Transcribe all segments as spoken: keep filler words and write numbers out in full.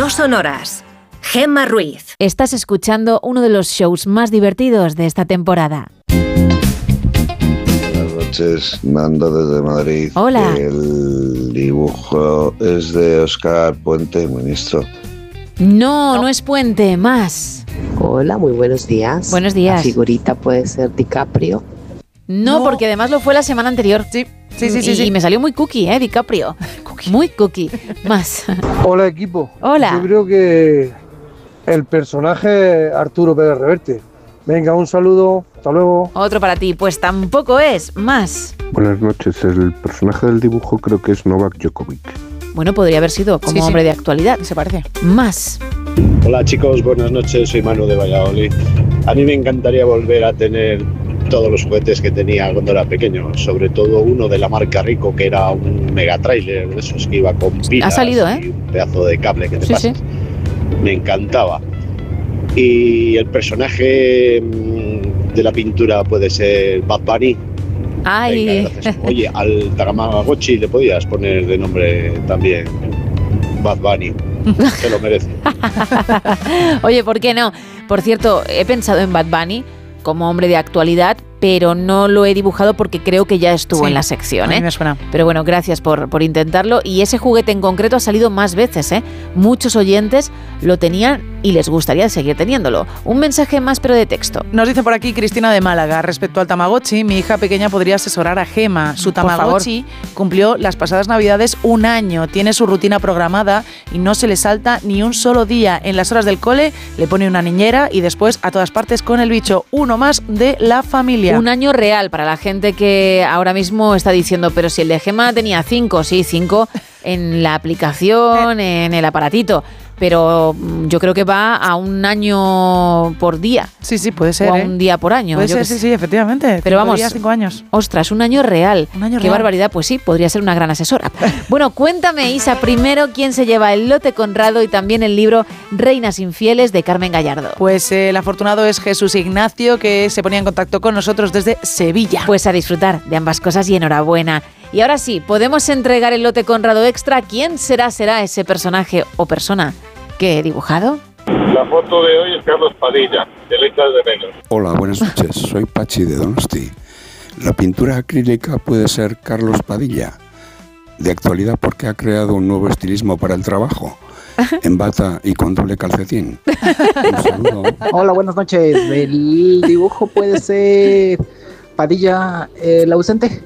No Sonoras. Gemma Ruiz. Estás escuchando uno de los shows más divertidos de esta temporada. Buenas noches, mando desde Madrid. Hola. El dibujo es de Óscar Puente, ministro. No, no, no es Puente, más. Hola, muy buenos días. Buenos días. La figurita puede ser DiCaprio. No, no, porque además lo fue la semana anterior. Sí, sí, sí. Y, sí, sí. y me salió muy cookie, ¿eh? DiCaprio. Cookie. Muy cookie. Más. Hola, equipo. Hola. Yo creo que el personaje Arturo Pérez Reverte. Venga, un saludo. Hasta luego. Otro para ti. Pues tampoco es. Más. Buenas noches. El personaje del dibujo creo que es Novak Djokovic. Bueno, podría haber sido como sí, sí. hombre de actualidad. Se parece. Más. Hola chicos, buenas noches. Soy Manu de Valladolid. A mí me encantaría volver a tener todos los juguetes que tenía cuando era pequeño, sobre todo uno de la marca Rico, que era un mega trailer de esos que iba con pilas. Ha salido, ¿eh? Y un pedazo de cable que te sí, pasas. Sí. Me encantaba. Y el personaje de la pintura puede ser Bad Bunny. Ay. Venga, oye, al Tamagotchi le podías poner de nombre también Bad Bunny. Se lo merece. Oye, ¿por qué no? Por cierto, he pensado en Bad Bunny como hombre de actualidad, pero no lo he dibujado porque creo que ya estuvo sí, en la sección, ¿eh? A mí me suena. Pero bueno, gracias por, por intentarlo. Y ese juguete en concreto ha salido más veces, ¿eh? Muchos oyentes lo tenían y les gustaría seguir teniéndolo. Un mensaje más, pero de texto. Nos dice por aquí Cristina de Málaga, respecto al Tamagotchi, mi hija pequeña podría asesorar a Gema. Su Tamagotchi cumplió las pasadas navidades un año, tiene su rutina programada y no se le salta ni un solo día. En las horas del cole le pone una niñera y después a todas partes con el bicho, uno más de la familia. Un año real para la gente que ahora mismo está diciendo, pero si el de Gema tenía cinco, sí, cinco en la aplicación, en el aparatito. Pero yo creo que va a un año por día. Sí, sí, puede ser. O a ¿eh? un día por año. Puede ser, sí, sí, efectivamente. Pero vamos, días, cinco años. Ostras, un año real. Un año Qué real. barbaridad, pues sí, podría ser una gran asesora. Bueno, cuéntame, Isa, primero, ¿quién se lleva el lote Conrado y también el libro Reinas Infieles de Carmen Gallardo? Pues eh, el afortunado es Jesús Ignacio, que se ponía en contacto con nosotros desde Sevilla. Pues a disfrutar de ambas cosas y enhorabuena. Y ahora sí, podemos entregar el lote Conrado Extra. ¿Quién será, será ese personaje o persona que he dibujado? La foto de hoy es Carlos Padilla, de Letras de Negro. Hola, buenas noches. Soy Pachi de Donosti. La pintura acrílica puede ser Carlos Padilla, de actualidad porque ha creado un nuevo estilismo para el trabajo, en bata y con doble calcetín. Un saludo. Hola, buenas noches. El dibujo puede ser Padilla, el ausente.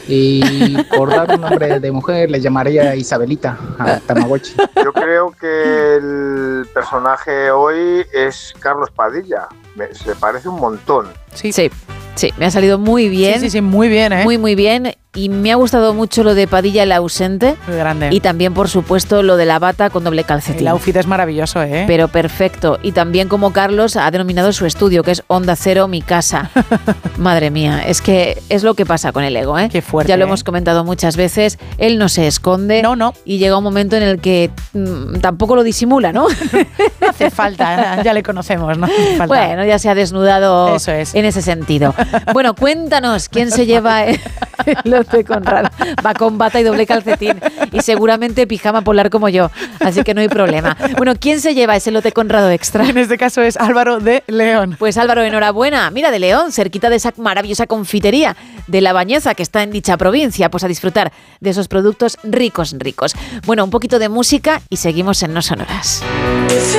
Y por dar un nombre de mujer le llamaría Isabelita a Tamagotchi. Yo creo que el personaje hoy es Carlos Padilla. Me, se parece un montón. Sí, sí, sí, me ha salido muy bien. Sí, sí, sí, muy bien, ¿eh? Muy, muy bien. Y me ha gustado mucho lo de Padilla el ausente. Muy grande. Y también, por supuesto, lo de la bata con doble calcetín. El outfit es maravilloso, ¿eh? Pero perfecto. Y también como Carlos ha denominado su estudio, que es Onda Cero, mi casa. Madre mía, es que es lo que pasa con el ego, ¿eh? Qué fuerte. Ya lo ¿eh? hemos comentado muchas veces. Él no se esconde. No, no. Y llega un momento en el que mmm, tampoco lo disimula, ¿no? No hace falta, ya le conocemos, ¿no? Hace falta. Bueno, ya se ha desnudado. Eso es. En ese sentido. Bueno, cuéntanos, ¿quién se lleva el lote Conrado? Va con bata y doble calcetín y seguramente pijama polar como yo, así que no hay problema. Bueno, ¿quién se lleva ese lote Conrado extra? En este caso es Álvaro de León. Pues Álvaro, enhorabuena. Mira, de León, cerquita de esa maravillosa confitería de La Bañeza que está en dicha provincia, pues a disfrutar de esos productos ricos, ricos. Bueno, un poquito de música y seguimos en No Sonoras.